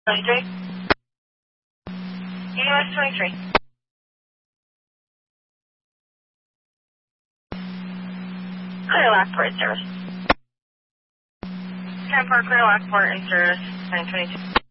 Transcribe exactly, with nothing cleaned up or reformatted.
twenty-three. U S twenty-three. Clear Lockport in service. ten four Clear Lockport in service. nine twenty-two.